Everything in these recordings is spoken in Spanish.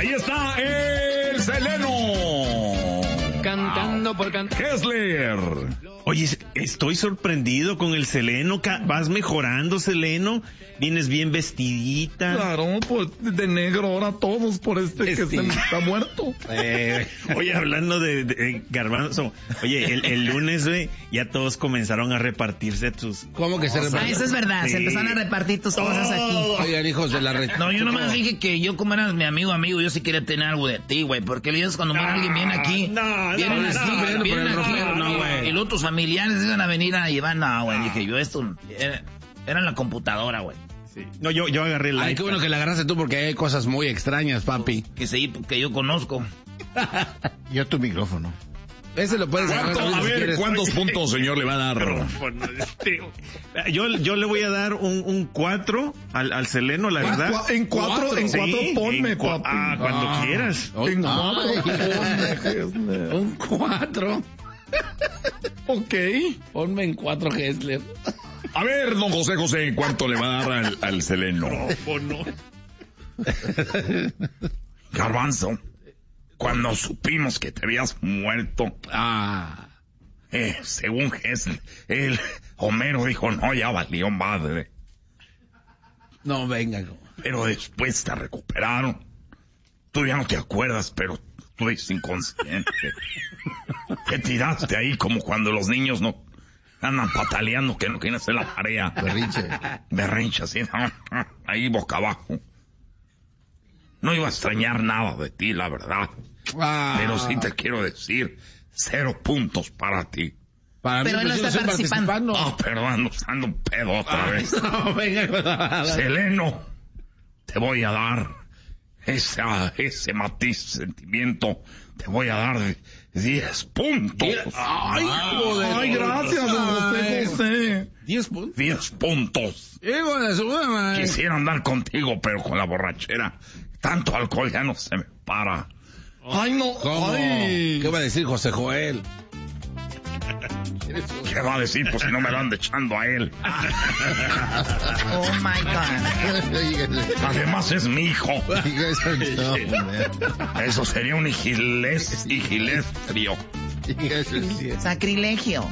Ahí está el Seleno. Cantando por cantar. Kessler. Oye, estoy sorprendido con el Seleno. Vas mejorando, Seleno. Vienes bien vestidita. Claro, pues de negro ahora todos por que se me está muerto. Oye, hablando de Garbanzo. Oye, el lunes, güey, ya todos comenzaron a repartirse tus... ¿Cómo que se repartieron? Eso es verdad, se empezaron a repartir tus cosas aquí. Oigan, hijos de la red. No, yo nomás dije que yo, como eras mi amigo, yo sí quería tener algo de ti, güey. Porque el día es cuando alguien viene aquí. Vienen aquí, y luego tus familiares iban a venir a llevar. No, güey, dije yo, esto era en la computadora, güey. Sí. No, yo agarré el Ay, qué bueno que la agarraste tú porque hay cosas muy extrañas, papi. Que yo conozco. Yo tu micrófono. Ese lo puedes agarrar. A ver, ¿cuántos puntos, señor, le va a dar? Yo le voy a dar un 4 al Seleno, la verdad. En cuatro ponme, papi. Cuando quieras. En 4 ponme. Un 4. Ok. Ponme en 4, Kessler. A ver, don José, ¿cuánto le va a dar al Seleno? No. Garbanzo, cuando supimos que te habías muerto, según Gessler, el Homero dijo, no, ya valió madre. No, venga. Pero después te recuperaron. Tú ya no te acuerdas, pero tú eres inconsciente. Te tiraste ahí como cuando los niños no andan pataleando que no quieren hacer la tarea. Berrinche, así, ahí boca abajo. No iba a extrañar nada de ti, la verdad. Pero sí te quiero decir, 0 puntos para ti. Pero él no está participando. Perdón, ando un pedo otra vez. No, venga. Seleno, te voy a dar ese matiz, sentimiento, te voy a dar 10 puntos. Ay, joder. Ay, gracias, don José. 10 puntos. 10 puntos. Hijo de su madre. Quisiera andar contigo, pero con la borrachera, tanto alcohol ya no se me para. Ay, no. ¿Cómo? Ay. ¿Qué va a decir José Joel? ¿Qué va a decir? Pues si no me lo ando echando a él. Oh my God. Además es mi hijo. Eso sería un higilestrio. Sacrilegio.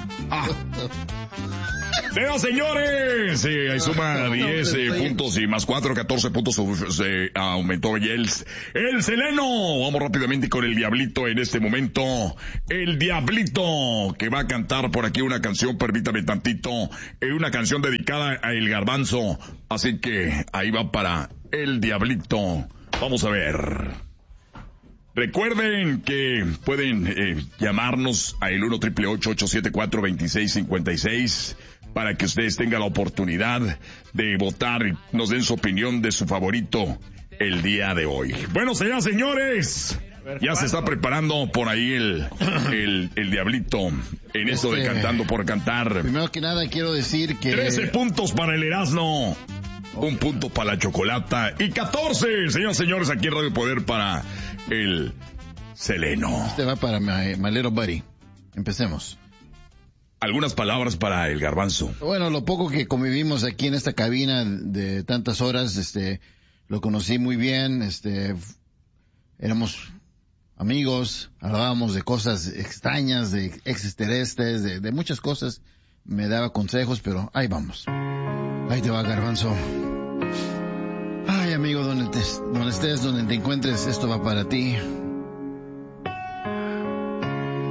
Pero señores, ahí suma 10 puntos y más 4, 14 puntos se aumentó ya el Seleno. Vamos rápidamente con el Diablito en este momento. El Diablito que va a cantar por aquí una canción, permítame tantito, una canción dedicada a El Garbanzo. Así que ahí va para el Diablito. Vamos a ver. Recuerden que pueden llamarnos a el 1-888-874-2656 para que ustedes tengan la oportunidad de votar y nos den su opinión de su favorito el día de hoy. Bueno, señoras y señores, ya se está preparando por ahí el Diablito en esto de Cantando por Cantar. Primero que nada quiero decir que 13 puntos para el Erasmo, 1 punto para la Chocolata y 14, señoras y señores, aquí en Radio Poder para el Seleno. Este va para Malero Buddy. Empecemos. Algunas palabras para el Garbanzo. Bueno, lo poco que convivimos aquí en esta cabina de tantas horas, lo conocí muy bien, éramos amigos, hablábamos de cosas extrañas, de extraterrestres, de muchas cosas, me daba consejos, pero ahí vamos. Ahí te va, Garbanzo. Ay, amigo, donde estés, donde te encuentres, esto va para ti.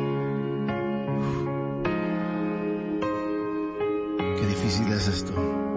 Qué difícil es esto.